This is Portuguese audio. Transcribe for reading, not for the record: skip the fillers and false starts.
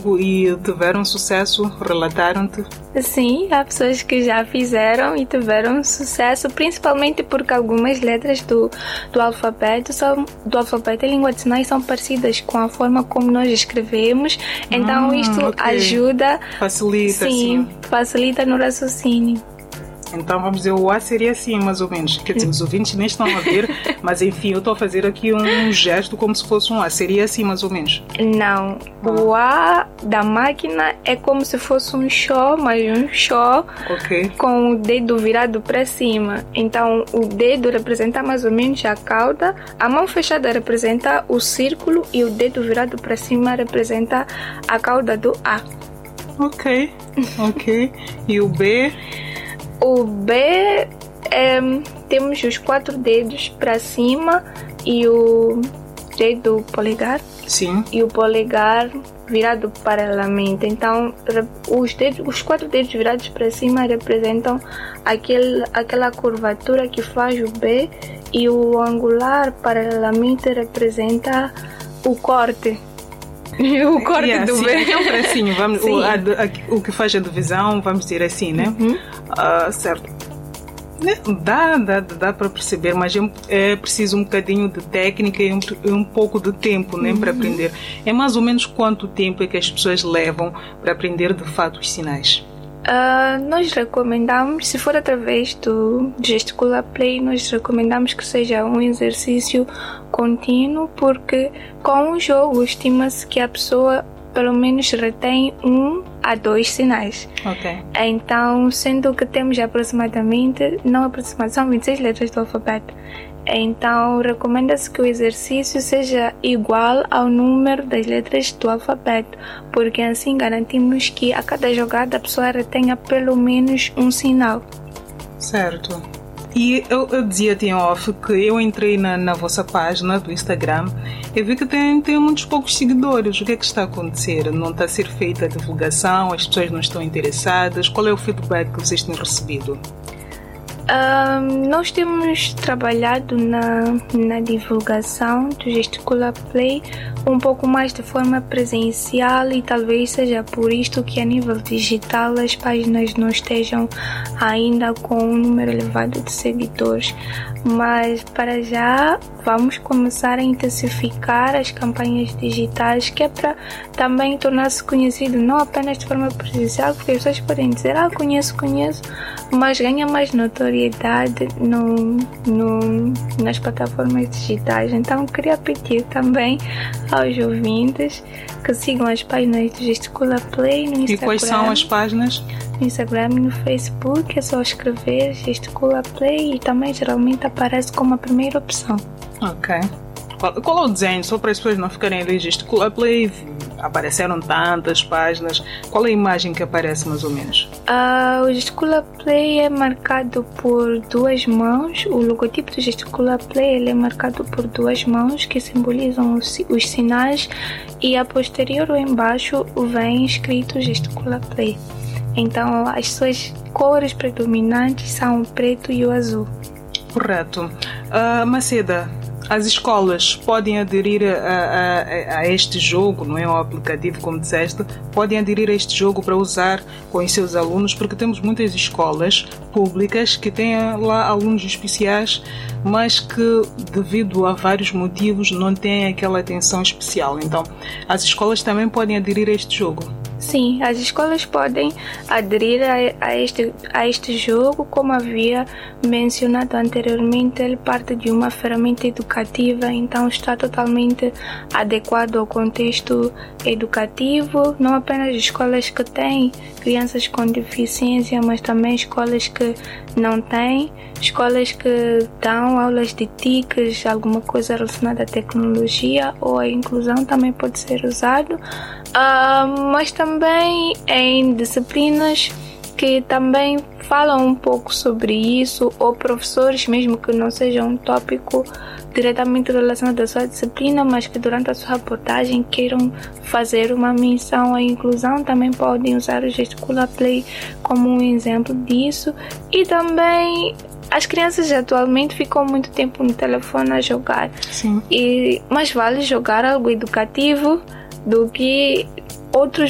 E tiveram sucesso? Relataram-te? Sim, há pessoas que já fizeram e tiveram sucesso, principalmente porque algumas letras do alfabeto e língua de sinais são parecidas com a forma como nós escrevemos, então isto ajuda, facilita, sim, facilita no raciocínio. Então vamos dizer, o A seria assim, mais ou menos. Quer dizer, os ouvintes nem estão a ver, mas enfim, eu estou a fazer aqui um gesto como se fosse um A. Seria assim, mais ou menos? Não. O A da máquina é como se fosse um Xó, mas um Xó com o dedo virado para cima. Então, o dedo representa mais ou menos a cauda, a mão fechada representa o círculo e o dedo virado para cima representa a cauda do A. Ok. E o B? O B, temos os 4 dedos para cima e o dedo polegar. Sim. E o polegar virado paralelamente. Então, os 4 dedos virados para cima representam aquela curvatura que faz o B, e o angular paralelamente representa o corte. O corte do B. É um tracinho, o que faz a divisão, vamos dizer assim, né? Certo. Dá para perceber, mas é preciso um bocadinho de técnica e um pouco de tempo, né, para aprender. É mais ou menos quanto tempo é que as pessoas levam para aprender de fato os sinais? Nós recomendamos, se for através do Gesticula Play, nós recomendamos que seja um exercício contínuo, porque com o jogo estima-se que a pessoa pelo menos retém 1 a 2 sinais. Então, sendo que temos são 26 letras do alfabeto. Então, recomenda-se que o exercício seja igual ao número das letras do alfabeto, porque assim garantimos que a cada jogada a pessoa retenha pelo menos um sinal. Certo. E eu dizia-te em off que eu entrei na vossa página do Instagram e vi que tem muitos poucos seguidores. O que é que está a acontecer? Não está a ser feita a divulgação? As pessoas não estão interessadas? Qual é o feedback que vocês têm recebido? Nós temos trabalhado na divulgação do Gesticula Play um pouco mais de forma presencial, e talvez seja por isto que a nível digital as páginas não estejam ainda com um número elevado de seguidores. Mas para já vamos começar a intensificar as campanhas digitais, que é para também tornar-se conhecido não apenas de forma presencial, porque as pessoas podem dizer conheço, mas ganha mais notoriedade nas plataformas digitais. Então queria pedir também aos ouvintes que sigam as páginas do Gesticula Play no Instagram. E quais são as páginas? No Instagram e no Facebook é só escrever Gesticula Play, e também geralmente aparece como a primeira opção. Ok. Qual é o desenho? Só para as pessoas não ficarem ali, Gesticula Play, apareceram tantas páginas. Qual é a imagem que aparece mais ou menos? O Gesticula Play é marcado por 2 mãos. O logotipo do Gesticula Play ele é marcado por 2 mãos que simbolizam os sinais, e a posterior ou embaixo vem escrito Gesticula Play. Então as suas cores predominantes são o preto e o azul. Correto. Maceda, as escolas podem aderir a este jogo, não é um aplicativo como disseste, podem aderir a este jogo para usar com os seus alunos, porque temos muitas escolas públicas que têm lá alunos especiais, mas que devido a vários motivos não têm aquela atenção especial. Então, as escolas também podem aderir a este jogo. Sim, as escolas podem aderir a este jogo. Como havia mencionado anteriormente, ele parte de uma ferramenta educativa, então está totalmente adequado ao contexto educativo, não apenas escolas que têm crianças com deficiência, mas também escolas que não têm, escolas que dão aulas de TICs, alguma coisa relacionada à tecnologia ou à inclusão também pode ser usado. Mas também em disciplinas que também falam um pouco sobre isso, ou professores mesmo que não seja um tópico diretamente relacionado à sua disciplina, mas que durante a sua reportagem queiram fazer uma menção à inclusão, também podem usar o Gesticula Play como um exemplo disso. E também as crianças atualmente ficam muito tempo no telefone a jogar. Sim. Mas vale jogar algo educativo do que outros